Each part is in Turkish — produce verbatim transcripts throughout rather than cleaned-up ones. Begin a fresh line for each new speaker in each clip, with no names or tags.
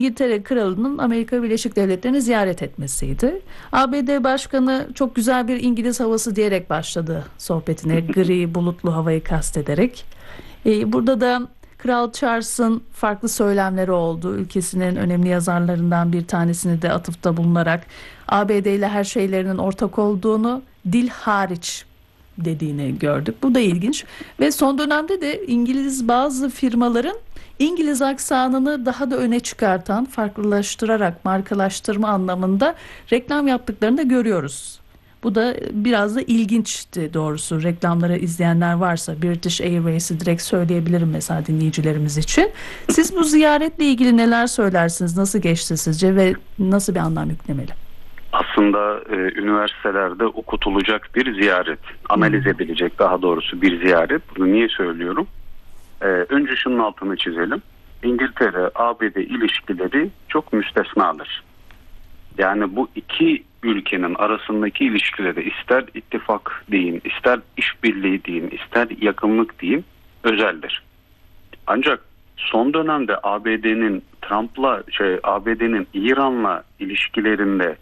İngiltere Kralı'nın Amerika Birleşik Devletleri'ni ziyaret etmesiydi. A B D Başkanı çok güzel bir İngiliz havası diyerek başladı sohbetine, gri bulutlu havayı kastederek. Ee, burada da Kral Charles'ın farklı söylemleri oldu. Ülkesinin önemli yazarlarından bir tanesini de atıfta bulunarak A B D ile her şeylerinin ortak olduğunu, dil hariç dediğini gördük. Bu da ilginç ve son dönemde de İngiliz bazı firmaların İngiliz aksanını daha da öne çıkartan, farklılaştırarak markalaştırma anlamında reklam yaptıklarını da görüyoruz. Bu da biraz da ilginçti doğrusu. Reklamları izleyenler varsa British Airways'i direkt söyleyebilirim mesela dinleyicilerimiz için. Siz bu ziyaretle ilgili neler söylersiniz? Nasıl geçti sizce ve nasıl bir anlam yüklemeli?
Aslında e, üniversitelerde okutulacak bir ziyaret, analiz edilecek daha doğrusu bir ziyaret. Bunu niye söylüyorum? E, önce şunun altını çizelim. İngiltere-A B D ilişkileri çok müstesnadır. Yani bu iki ülkenin arasındaki ilişkileri ister ittifak deyin, ister işbirliği deyin, ister yakınlık deyin özeldir. Ancak son dönemde A B D'nin Trump'la şey A B D'nin İran'la ilişkilerinde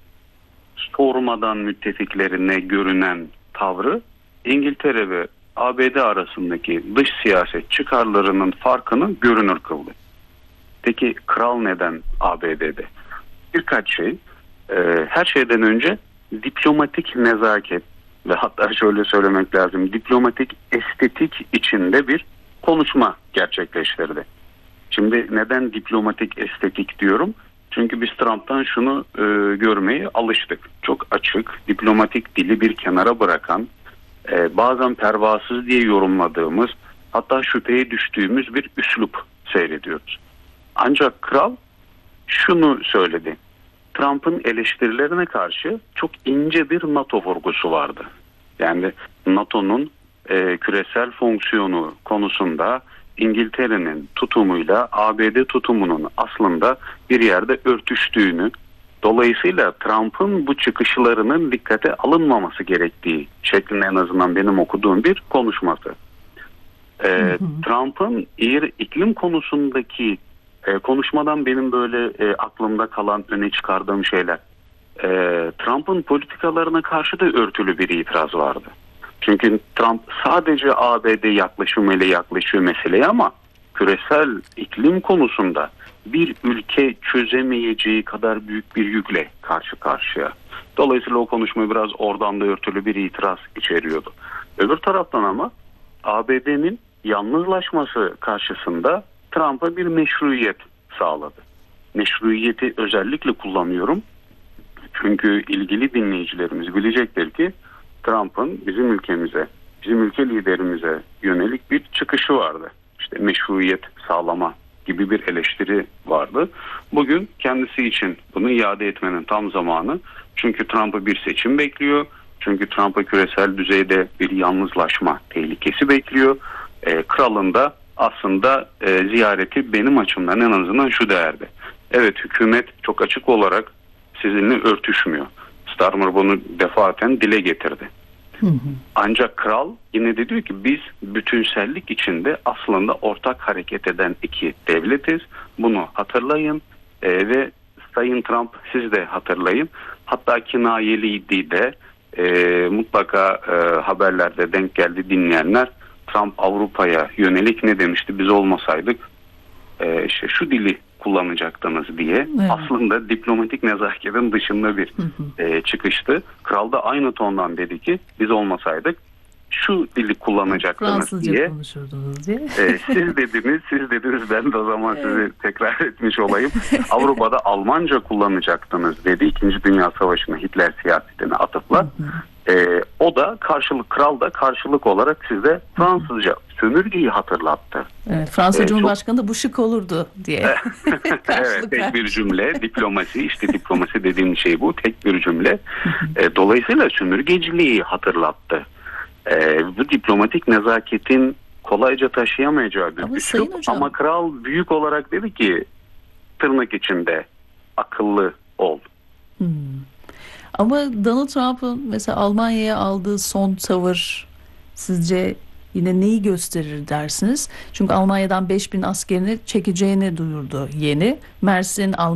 sormadan müttefiklerine görünen tavrı İngiltere ve A B D arasındaki dış siyaset çıkarlarının farkını görünür kıldı. Peki kral neden A B D'de? Birkaç şey. Ee, her şeyden önce diplomatik nezaket ve hatta şöyle söylemek lazım, diplomatik estetik içinde bir konuşma gerçekleştirdi. Şimdi neden diplomatik estetik diyorum? Çünkü biz Trump'tan şunu e, görmeye alıştık. Çok açık, diplomatik dili bir kenara bırakan, e, bazen pervasız diye yorumladığımız, hatta şüpheye düştüğümüz bir üslup seyrediyoruz. Ancak kral şunu söyledi. Trump'ın eleştirilerine karşı çok ince bir NATO vurgusu vardı. Yani NATO'nun e, küresel fonksiyonu konusunda İngiltere'nin tutumuyla A B D tutumunun aslında bir yerde örtüştüğünü, dolayısıyla Trump'ın bu çıkışlarının dikkate alınmaması gerektiği şeklinde en azından benim okuduğum bir konuşması. E, Trump'ın eğer iklim konusundaki e, konuşmadan benim böyle e, aklımda kalan öne çıkardığım şeyler, e, Trump'ın politikalarına karşı da örtülü bir itiraz vardı. Çünkü Trump sadece A B D yaklaşımıyla yaklaşıyor meseleye ama küresel iklim konusunda bir ülke çözemeyeceği kadar büyük bir yükle karşı karşıya. Dolayısıyla o konuşma biraz oradan da örtülü bir itiraz içeriyordu. Öbür taraftan ama A B D'nin yalnızlaşması karşısında Trump'a bir meşruiyet sağladı. Meşruiyeti özellikle kullanıyorum. Çünkü ilgili dinleyicilerimiz bilecektir ki Trump'ın bizim ülkemize, bizim ülke liderimize yönelik bir çıkışı vardı. İşte meşruiyet sağlama gibi bir eleştiri vardı. Bugün kendisi için bunu iade etmenin tam zamanı. Çünkü Trump'ı bir seçim bekliyor. Çünkü Trump'a küresel düzeyde bir yalnızlaşma tehlikesi bekliyor. E, kralın da aslında e, ziyareti benim açımdan en azından şu değerde. Evet, hükümet çok açık olarak sizinle örtüşmüyor. Starmer bunu defaten dile getirdi. Hı hı. Ancak kral yine de diyor ki biz bütünsellik içinde aslında ortak hareket eden iki devletiz. Bunu hatırlayın e, ve Sayın Trump siz de hatırlayın. Hatta kinayeliydi de e, mutlaka e, haberlerde denk geldi dinleyenler. Trump Avrupa'ya yönelik ne demişti? Biz olmasaydık e, işte şu dili kullanacaktınız diye. Evet. Aslında diplomatik nezaketin dışında bir hı hı. E, çıkıştı. Kral da aynı tondan dedi ki biz olmasaydık şu dili kullanacaktınız
Fransızca
diye.
konuşurdunuz diye.
E, siz dediniz, siz dediniz ben de o zaman evet. sizi tekrar etmiş olayım. Avrupa'da Almanca kullanacaktınız dedi. İkinci Dünya Savaşı'nı Hitler siyasetine atıfla. Hı hı. E, o da karşılık, kral da karşılık olarak size Fransızca sömürgeyi hatırlattı.
Evet, Fransa ee, Cumhurbaşkanı çok... da bu şık olurdu diye.
Evet, tek bir cümle diplomasi, işte diplomasi dediğim şey bu, tek bir cümle. e, dolayısıyla sömürgeciliği hatırlattı. E, bu diplomatik nezaketin kolayca taşıyamayacağı bir üslup ama kral büyük olarak dedi ki tırnak içinde akıllı ol.
Hmm. Ama Donald Trump'ın mesela Almanya'ya aldığı son tavır sizce yine neyi gösterir dersiniz? Çünkü Almanya'dan beş bin askerini çekeceğini duyurdu yeni. Mersin, Almanya